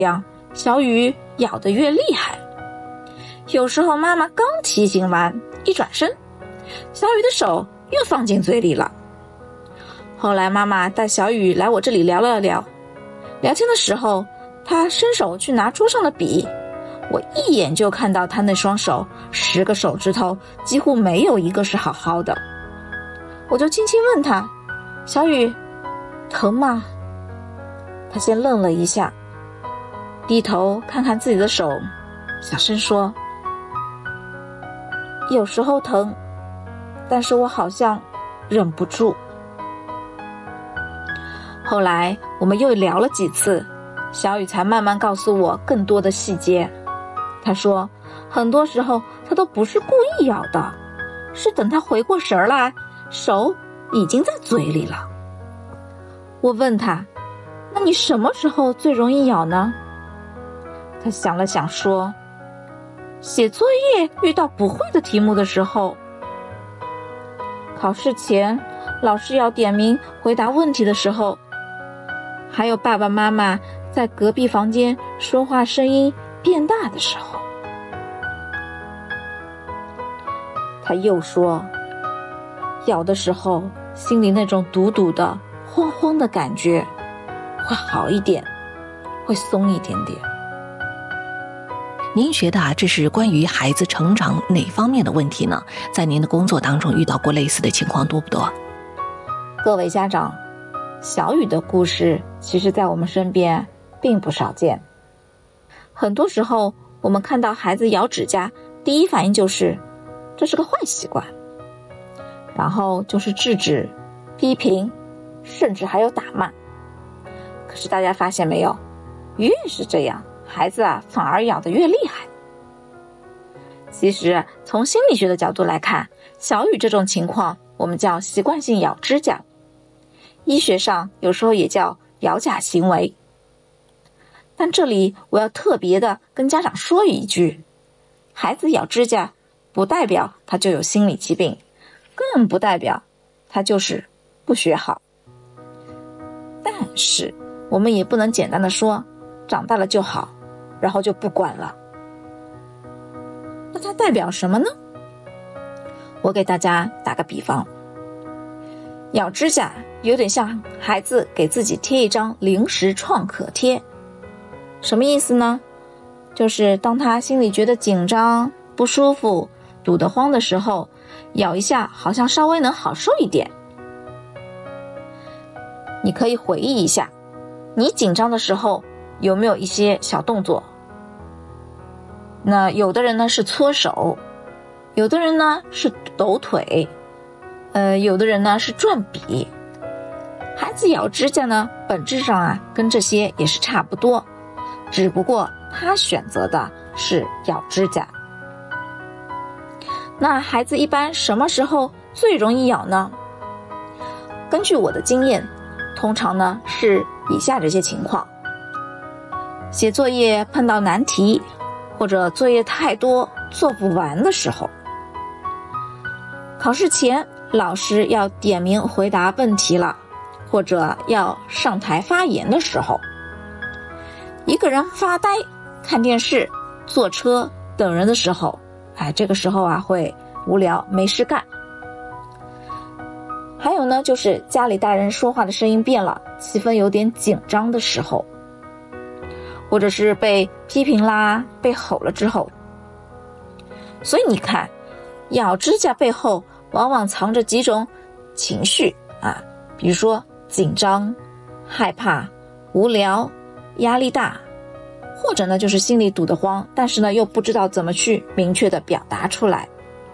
样，小雨咬得越厉害。有时候妈妈刚提醒完，一转身，小雨的手又放进嘴里了。后来妈妈带小雨来我这里聊了聊，聊天的时候，她伸手去拿桌上的笔，我一眼就看到她那双手10个手指头几乎没有一个是好好的。我就轻轻问她，小雨，疼吗？她先愣了一下，低头看看自己的手，小声说，有时候疼，但是我好像忍不住。后来我们又聊了几次，小雨才慢慢告诉我更多的细节。她说很多时候她都不是故意咬的，是等她回过神来，手已经在嘴里了。我问她，那你什么时候最容易咬呢？她想了想说，写作业遇到不会的题目的时候，考试前老师要点名回答问题的时候，还有爸爸妈妈在隔壁房间说话声音变大的时候。他又说，咬的时候心里那种堵堵的慌慌的感觉会好一点，会松一点点。 您觉得这是关于孩子成长哪方面的问题呢？在您的工作当中遇到过类似的情况多不多？ 各位家长，小雨的故事其实在我们身边并不少见。很多时候我们看到孩子咬指甲，第一反应就是这是个坏习惯，然后就是制止、批评，甚至还有打骂。可是大家发现没有，越是这样，孩子反而咬得越厉害。其实从心理学的角度来看，小雨这种情况我们叫习惯性咬指甲，医学上有时候也叫咬甲行为。但这里我要特别的跟家长说一句，孩子咬指甲不代表他就有心理疾病，更不代表他就是不学好。但是我们也不能简单的说长大了就好，然后就不管了。那它代表什么呢？我给大家打个比方，咬指甲有点像孩子给自己贴一张临时创可贴。什么意思呢？就是当他心里觉得紧张、不舒服、堵得慌的时候，咬一下好像稍微能好受一点。你可以回忆一下，你紧张的时候有没有一些小动作？那有的人呢是搓手，有的人呢是抖腿，有的人呢是转笔。孩子咬指甲呢，本质上跟这些也是差不多，只不过他选择的是咬指甲。那孩子一般什么时候最容易咬呢？根据我的经验，通常呢是以下这些情况：写作业碰到难题，或者作业太多做不完的时候；考试前老师要点名回答问题了，或者要上台发言的时候；一个人发呆、看电视、坐车等人的时候，这个时候会无聊没事干。还有呢，就是家里大人说话的声音变了，气氛有点紧张的时候，或者是被批评啦、被吼了之后。所以你看，咬指甲背后往往藏着几种情绪比如说紧张、害怕、无聊、压力大，或者呢就是心里堵得慌，但是呢又不知道怎么去明确的表达出来。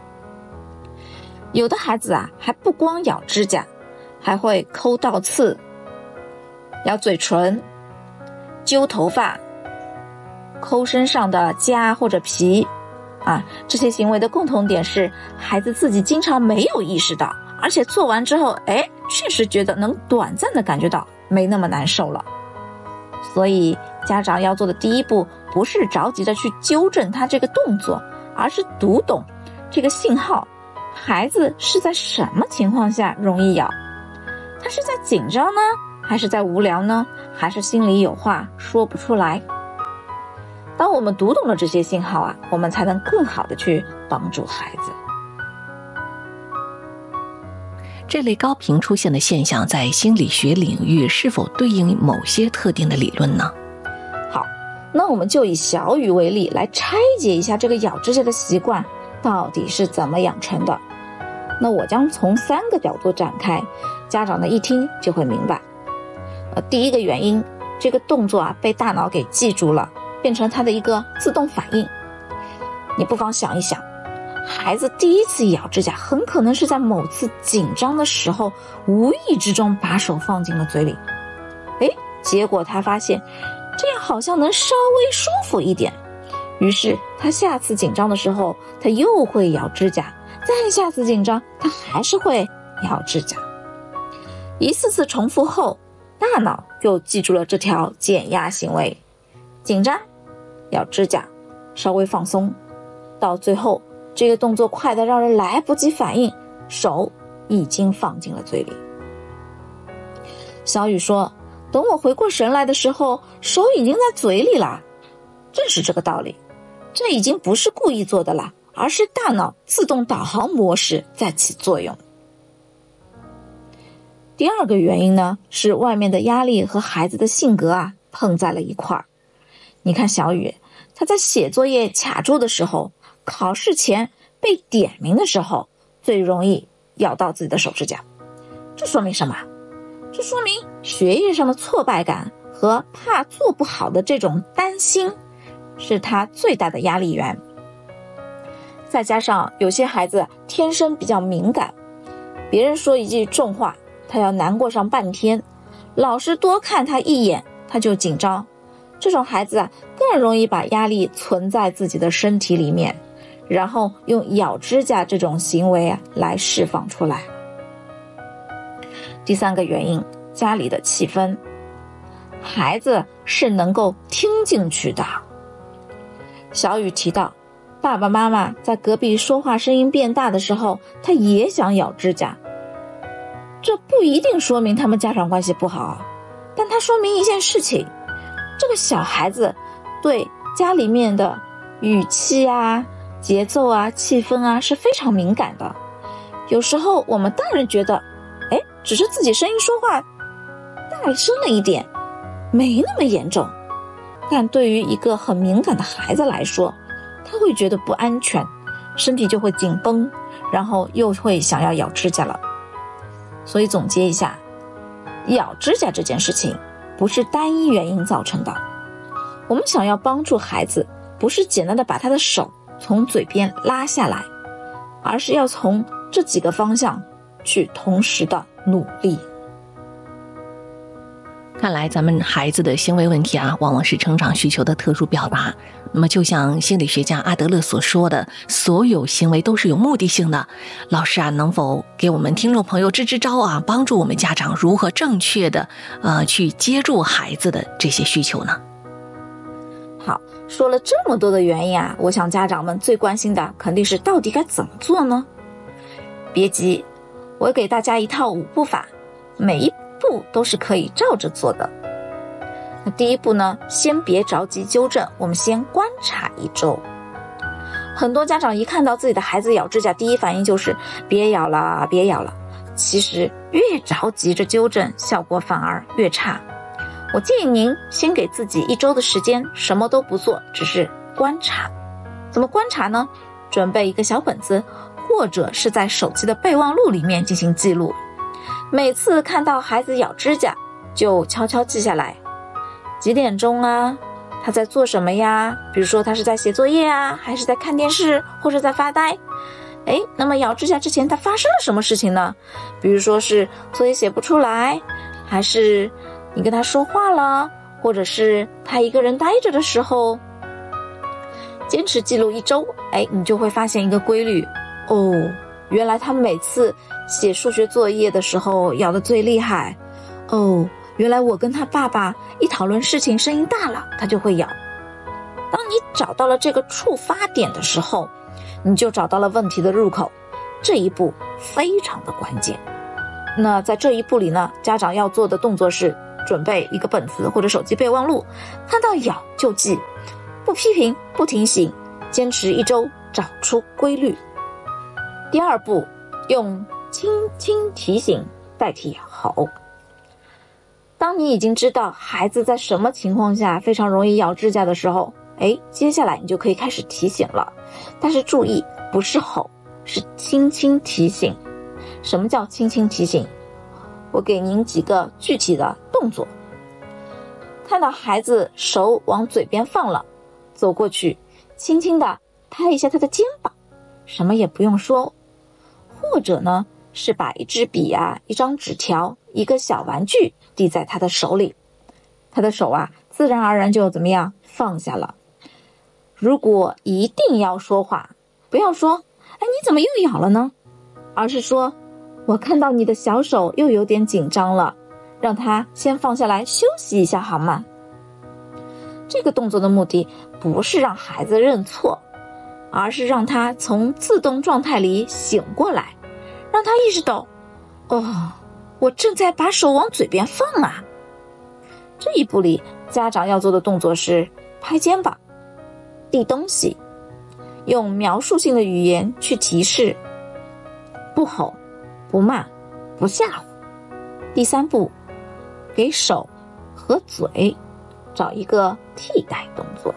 有的孩子还不光咬指甲，还会抠倒刺、咬嘴唇、揪头发、抠身上的痂或者皮这些行为的共同点是孩子自己经常没有意识到，而且做完之后确实觉得能短暂的感觉到没那么难受了。所以家长要做的第一步，不是着急的去纠正他这个动作，而是读懂这个信号，孩子是在什么情况下容易咬？他是在紧张呢，还是在无聊呢？还是心里有话说不出来？ 当我们读懂了这些信号啊，我们才能更好的去帮助孩子。 这类高频出现的现象在心理学领域是否对应某些特定的理论呢？ 好，那我们就以小雨为例，来拆解一下这个咬指甲的习惯到底是怎么养成的。那我将从3个角度展开，家长呢一听就会明白。第一个原因，这个动作被大脑给记住了，变成它的一个自动反应。你不妨想一想，孩子第一次咬指甲很可能是在某次紧张的时候无意之中把手放进了嘴里，结果他发现这样好像能稍微舒服一点，于是他下次紧张的时候他又会咬指甲，再下次紧张他还是会咬指甲。一次次重复后，大脑就记住了这条减压行为，紧张，咬指甲，稍微放松，到最后这个动作快得让人来不及反应，手已经放进了嘴里。小雨说，等我回过神来的时候，手已经在嘴里了。正是这个道理，这已经不是故意做的了，而是大脑自动导航模式在起作用。第二个原因呢，是外面的压力和孩子的性格碰在了一块儿。你看小雨，他在写作业卡住的时候，考试前被点名的时候，最容易咬到自己的手指甲。这说明什么？这说明学业上的挫败感和怕做不好的这种担心，是他最大的压力源。再加上有些孩子天生比较敏感，别人说一句重话，他要难过上半天，老师多看他一眼，他就紧张。这种孩子更容易把压力存在自己的身体里面，然后用咬指甲这种行为来释放出来。第3个原因，家里的气氛，孩子是能够听进去的。小雨提到，爸爸妈妈在隔壁说话声音变大的时候，他也想咬指甲。这不一定说明他们家长关系不好，但它说明一件事情，这个小孩子对家里面的语气节奏气氛是非常敏感的。有时候我们大人觉得只是自己声音说话大声了一点，没那么严重，但对于一个很敏感的孩子来说，他会觉得不安全，身体就会紧绷，然后又会想要咬指甲了。所以总结一下，咬指甲这件事情不是单一原因造成的。我们想要帮助孩子，不是简单的把他的手从嘴边拉下来，而是要从这几个方向去同时的努力。 看来咱们孩子的行为问题往往是成长需求的特殊表达。那么就像心理学家阿德勒所说的，所有行为都是有目的性的。老师能否给我们听众朋友支支招帮助我们家长如何正确的去接住孩子的这些需求呢？ 好，说了这么多的原因我想家长们最关心的肯定是到底该怎么做呢？别急，我给大家一套5步法，每一步都是可以照着做的。那第一步呢，先别着急纠正，我们先观察1周。很多家长一看到自己的孩子咬指甲，第一反应就是别咬了，别咬了。其实越着急着纠正，效果反而越差。我建议您先给自己1周的时间，什么都不做，只是观察。怎么观察呢？准备一个小本子，或者是在手机的备忘录里面进行记录。每次看到孩子咬指甲，就悄悄记下来，几点钟他在做什么呀？比如说他是在写作业还是在看电视，或者在发呆。那么咬指甲之前他发生了什么事情呢？比如说是作业写不出来，还是你跟他说话了，或者是他一个人待着的时候。坚持记录1周，你就会发现一个规律原来他每次写数学作业的时候咬得最厉害。原来我跟他爸爸一讨论事情声音大了，他就会咬。当你找到了这个触发点的时候，你就找到了问题的入口，这一步非常的关键。那在这一步里呢，家长要做的动作是准备一个本子或者手机备忘录，看到咬就记， 不批评，不提醒，坚持1周，找出规律。第2步，用轻轻提醒代替吼。当你已经知道孩子在什么情况下非常容易咬指甲的时候，接下来你就可以开始提醒了。但是注意，不是吼，是轻轻提醒。什么叫轻轻提醒？我给您几个具体的动作。看到孩子手往嘴边放了，走过去，轻轻地拍一下他的肩膀，什么也不用说。或者呢，是把一支笔啊、一张纸条、一个小玩具递在他的手里，他的手啊，自然而然就怎么样放下了。如果一定要说话，不要说你怎么又咬了呢？而是说，我看到你的小手又有点紧张了，让他先放下来休息一下好吗？这个动作的目的不是让孩子认错，而是让他从自动状态里醒过来，让他意识到，我正在把手往嘴边放啊。这一步里，家长要做的动作是拍肩膀、递东西，用描述性的语言去提示，不吼、不骂、不吓唬。第3步，给手和嘴找一个替代动作。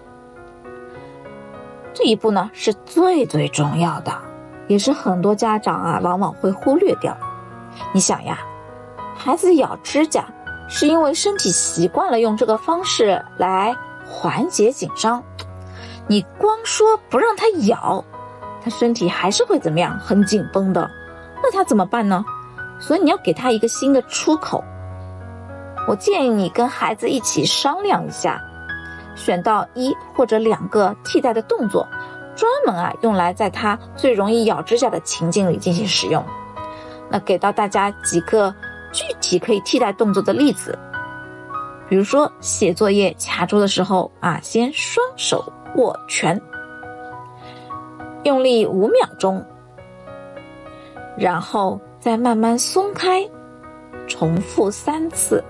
这一步呢，是最重要的，也是很多家长啊往往会忽略掉。你想呀，孩子咬指甲是因为身体习惯了用这个方式来缓解紧张，你光说不让他咬，他身体还是会怎么样，很紧绷的，那他怎么办呢？所以你要给他一个新的出口。我建议你跟孩子一起商量一下，选到1或者2个替代的动作，专门用来在他最容易咬指甲的情境里进行使用。那给到大家几个具体可以替代动作的例子，比如说写作业卡住的时候先双手握拳，用力5秒钟，然后再慢慢松开，重复3次。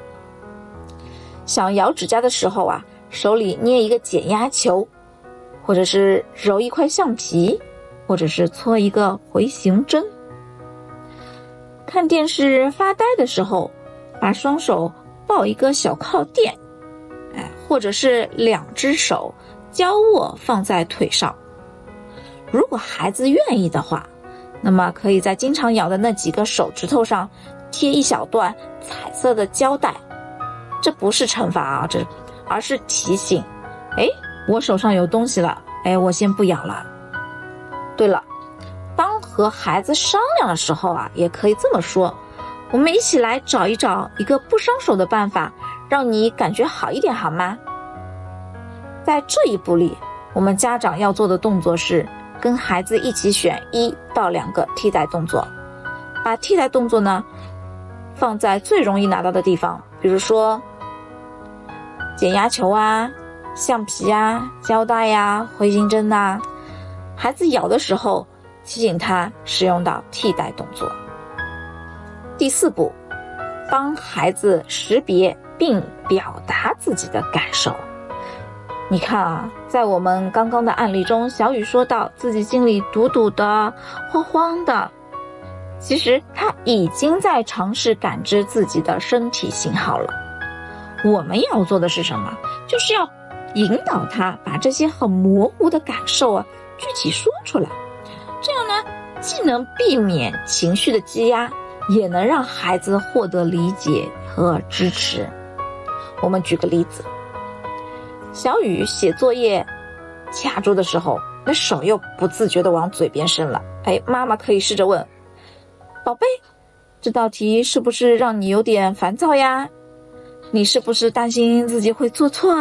想咬指甲的时候手里捏一个减压球，或者是揉一块橡皮，或者是搓一个回形针。看电视发呆的时候，把双手抱一个小靠垫，或者是2只手交握放在腿上。如果孩子愿意的话，那么可以在经常咬的那几个手指头上贴一小段彩色的胶带。这不是惩罚而是提醒，我手上有东西了，我先不咬了。对了，当和孩子商量的时候也可以这么说，我们一起来找一个不伤手的办法，让你感觉好一点好吗？在这一步里，我们家长要做的动作是跟孩子一起选1到2个替代动作，把替代动作呢放在最容易拿到的地方，比如说减压球橡皮胶带回形针孩子咬的时候提醒他使用到替代动作。第4步，帮孩子识别并表达自己的感受。你看在我们刚刚的案例中，小雨说到自己心里堵堵的、慌慌的，其实他已经在尝试感知自己的身体信号了。我们要做的是什么？就是要引导他把这些很模糊的感受具体说出来，这样呢，既能避免情绪的积压，也能让孩子获得理解和支持。我们举个例子，小雨写作业卡住的时候，那手又不自觉地往嘴边伸了，妈妈可以试着问，宝贝，这道题是不是让你有点烦躁呀？你是不是担心自己会做错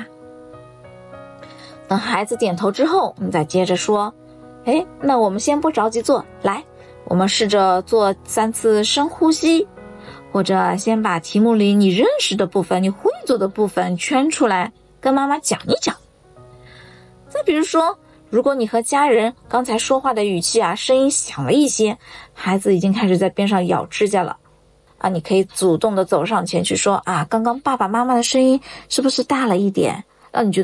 等孩子点头之后，我们再接着说，那我们先不着急做，来，我们试着做3次深呼吸，或者先把题目里你认识的部分、你会做的部分圈出来，跟妈妈讲一讲。再比如说，如果你和家人刚才说话的语气声音响了一些，孩子已经开始在边上咬指甲了你可以主动的走上前去说刚刚爸爸妈妈的声音是不是大了一点，让你觉得